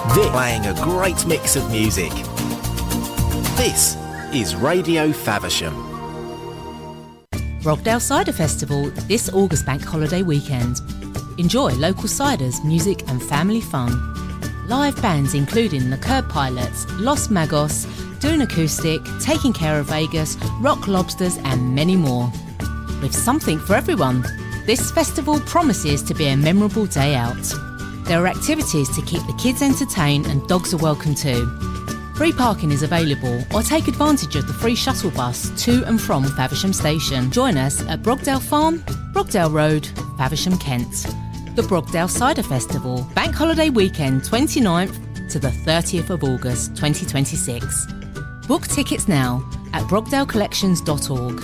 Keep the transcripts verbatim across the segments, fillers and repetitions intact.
This playing a great mix of music. This is Radio Faversham. Brogdale Cider Festival this August bank holiday weekend. Enjoy local ciders, music and family fun. Live bands including the Curb Pilots, Los Magos, Dune Acoustic, Taking Care of Vegas, Rock Lobsters and many more. With something for everyone, this festival promises to be a memorable day out. There are activities to keep the kids entertained and dogs are welcome too. Free parking is available, or take advantage of the free shuttle bus to and from Faversham Station. Join us at Brogdale Farm, Brogdale Road, Faversham, Kent. The Brogdale Cider Festival, bank holiday weekend twenty-ninth to the thirtieth of August twenty twenty-six. Book tickets now at brogdale collections dot org.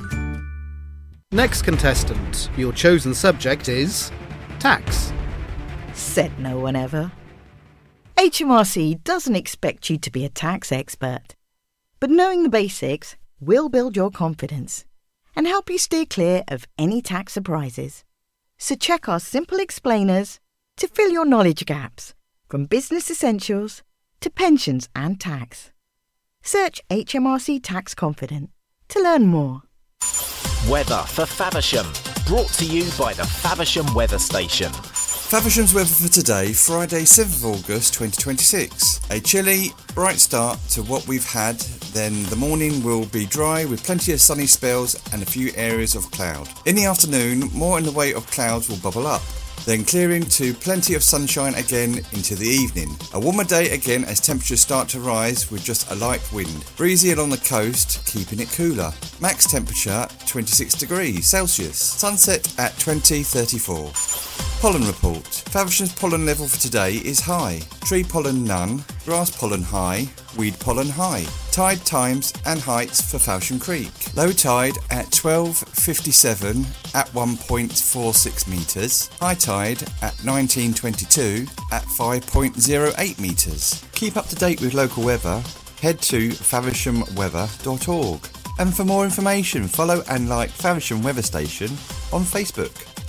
Next contestant, your chosen subject is tax. Said no one ever. H M R C doesn't expect you to be a tax expert, but knowing the basics will build your confidence and help you steer clear of any tax surprises. So check our simple explainers to fill your knowledge gaps, from business essentials to pensions and tax. Search H M R C Tax Confident to learn more. Weather for Faversham, brought to you by the Faversham Weather Station. Faversham's weather for today, Friday seventh of August twenty twenty-six. A chilly, bright start to what we've had, then the morning will be dry with plenty of sunny spells and a few areas of cloud. In the afternoon, more in the way of clouds will bubble up, then clearing to plenty of sunshine again into the evening. A warmer day again as temperatures start to rise with just a light wind. Breezy along the coast, keeping it cooler. Max temperature twenty-six degrees Celsius. Sunset at twenty thirty-four. Pollen report. Faversham's pollen level for today is high. Tree pollen none, grass pollen high, weed pollen high. Tide times and heights for Faversham Creek. Low tide at twelve fifty-seven at one point four six metres. High tide at nineteen twenty-two at five point zero eight metres. Keep up to date with local weather. Head to faversham weather dot org. And for more information, follow and like Faversham Weather Station on Facebook.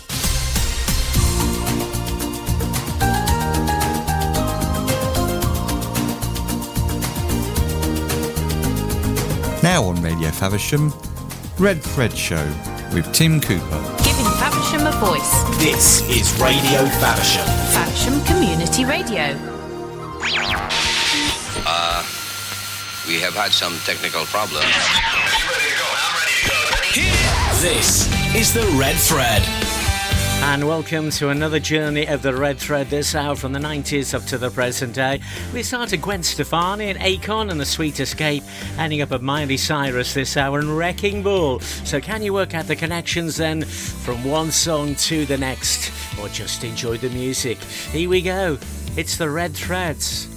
Now on Radio Faversham, Red Thread Show with Tim Cooper. Giving Faversham a voice. This is Radio Faversham. Faversham Community Radio. Uh, we have had some technical problems. This is the Red Thread. And welcome to another journey of the Red Thread this hour from the nineties up to the present day. We started Gwen Stefani and Akon and The Sweet Escape, ending up at Miley Cyrus this hour and Wrecking Ball. So can you work out the connections then from one song to the next, or just enjoy the music? Here we go. It's the Red Threads.